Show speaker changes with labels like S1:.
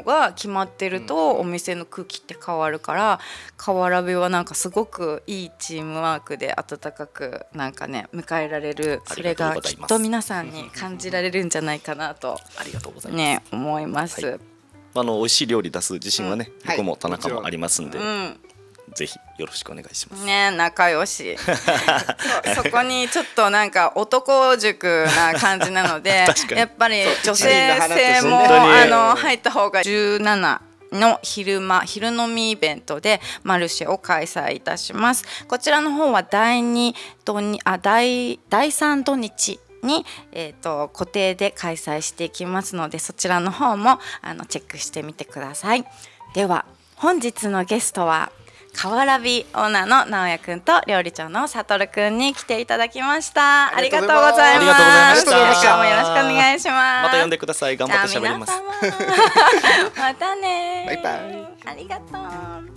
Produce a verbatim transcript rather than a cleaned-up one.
S1: が決まってるとお店の空気って変わるから、カワラビはなんかすごくいいチームワークで温かくなんかね迎えられる、それがきっと皆さんに感じられるんじゃないかなと
S2: ありがとうございます、
S1: ね、思います、はい、
S2: あの美味しい料理出す自信はね、うん、僕も田中もありますんで、
S1: うん、
S2: ぜひよろしくお願いします
S1: ね。仲良しそ, そこにちょっとなんか男塾な感じなのでやっぱり女性性もあの入った方が、じゅうしちの昼間昼飲みイベントでマルシェを開催いたします。こちらの方は第2土日あ第第さん土日に、えーと、固定で開催していきますので、そちらの方もあのチェックしてみてください。では本日のゲストはカワラビオーナーの直哉くんと料理長のさとるくんに来ていただきました。ありがとうございます。今日もよろしくお願いします。
S2: また呼んでください。頑張って喋ります。
S1: またね。
S3: バイバイ。
S1: ありがとう。